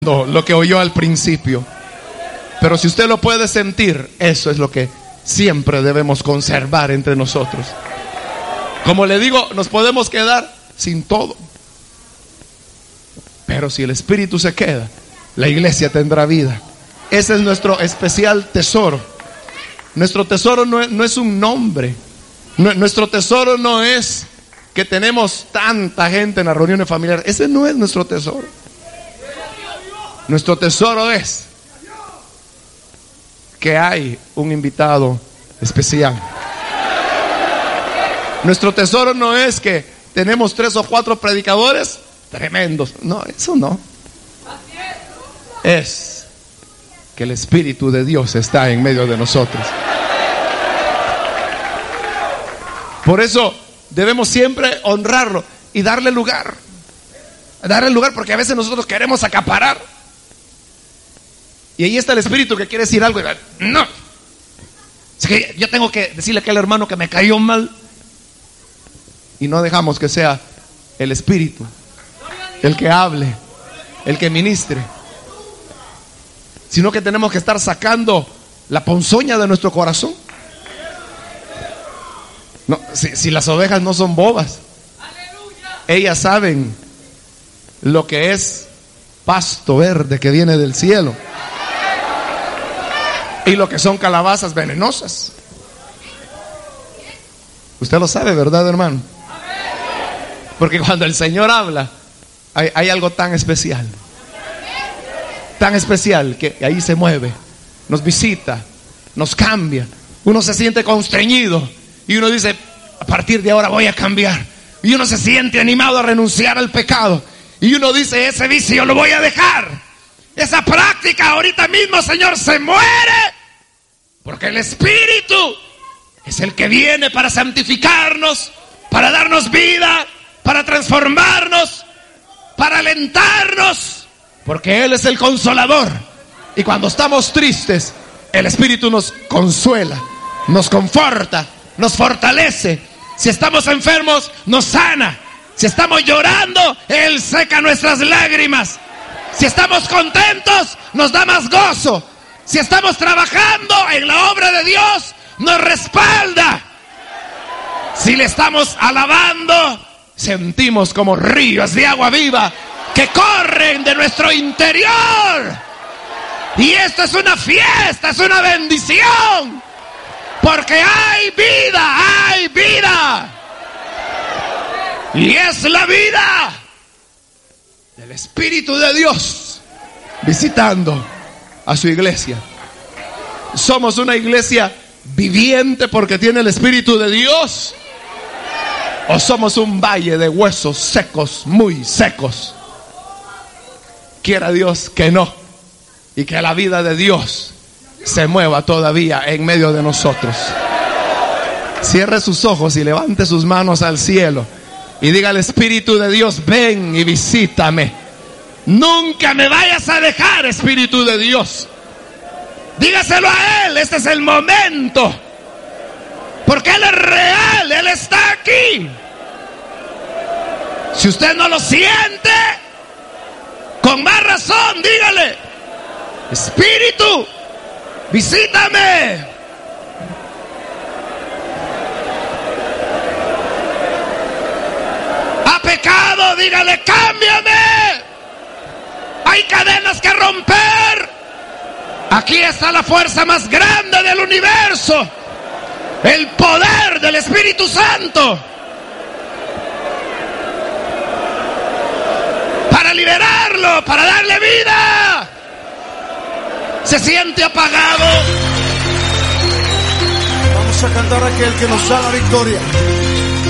lo que oyó al principio. Pero si usted lo puede sentir, eso es lo que siempre debemos conservar entre nosotros. Como le digo, nos podemos quedar sin todo, pero si el Espíritu se queda, la iglesia tendrá vida. Ese es nuestro especial tesoro. Nuestro tesoro no es un nombre. Nuestro tesoro no es que tenemos tanta gente en las reuniones familiares. Ese no es nuestro tesoro. Nuestro tesoro es que hay un invitado especial. Nuestro tesoro no es que tenemos 3 o 4 predicadores tremendos. No, eso no. Es que el Espíritu de Dios está en medio de nosotros. Por eso debemos siempre honrarlo y darle lugar. Darle lugar, porque a veces nosotros queremos acaparar. Y ahí está el Espíritu que quiere decir algo. No. Es que yo tengo que decirle a aquel hermano que me cayó mal. Y no dejamos que sea el Espíritu el que hable, el que ministre, sino que tenemos que estar sacando la ponzoña de nuestro corazón. No, si las ovejas no son bobas, ellas saben lo que es pasto verde que viene del cielo y lo que son calabazas venenosas. Usted lo sabe, ¿verdad, hermano? Porque cuando el Señor habla, hay algo tan especial que ahí se mueve, nos visita, nos cambia. Uno se siente constreñido y uno dice: a partir de ahora voy a cambiar. Y uno se siente animado a renunciar al pecado. Y uno dice: ese vicio lo voy a dejar. Esa práctica ahorita mismo, Señor, se muere. Porque el Espíritu es el que viene para santificarnos, para darnos vida, para transformarnos, para alentarnos, porque Él es el consolador. Y cuando estamos tristes, el Espíritu nos consuela, nos conforta, nos fortalece. Si estamos enfermos, nos sana. Si estamos llorando, Él seca nuestras lágrimas. Si estamos contentos, nos da más gozo. Si estamos trabajando en la obra de Dios, nos respalda. Si le estamos alabando, sentimos como ríos de agua viva que corren de nuestro interior. Y esto es una fiesta, es una bendición, porque hay vida. Y es la vida del Espíritu de Dios visitando a su iglesia. Somos una iglesia viviente porque tiene el Espíritu de Dios, o somos un valle de huesos secos, muy secos. Quiera Dios que no, y que la vida de Dios se mueva todavía en medio de nosotros. Cierre sus ojos y levante sus manos al cielo y diga al Espíritu de Dios: ven y visítame. Nunca me vayas a dejar, Espíritu de Dios. Dígaselo a Él, este es el momento, porque Él es real, Él está aquí. Si usted no lo siente, con más razón dígale: Espíritu, visítame. Ha pecado, dígale: cámbiame. Hay cadenas que romper. Aquí está la fuerza más grande del universo, el poder del Espíritu Santo, para liberarlo, para darle vida. Se siente apagado. Vamos a cantar a aquel que nos da la victoria.